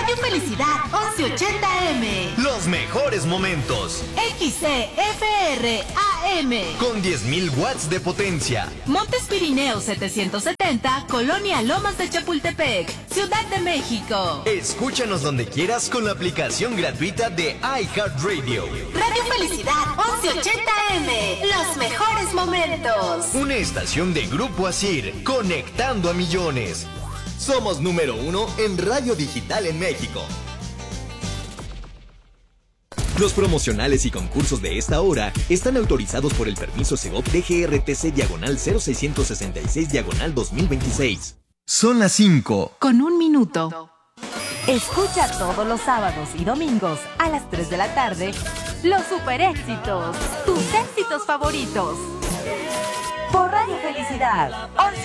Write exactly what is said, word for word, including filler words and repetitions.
Radio Felicidad once ochenta M. Los mejores momentos. X C F R A M. Con diez mil watts de potencia. Montes Pirineos setecientos setenta, Colonia Lomas de Chapultepec, Ciudad de México. Escúchanos donde quieras con la aplicación gratuita de iHeartRadio. Radio Felicidad once ochenta M. Los mejores momentos. Una estación de Grupo Asir, conectando a millones. Somos número uno en radio digital en México. Los promocionales y concursos de esta hora están autorizados por el permiso Segov D G R T C diagonal cero seiscientos sesenta y seis diagonal dos mil veintiséis. Son las cinco. Con un minuto. Escucha todos los sábados y domingos a las tres de la tarde los super éxitos, tus éxitos favoritos. Por Radio Felicidad.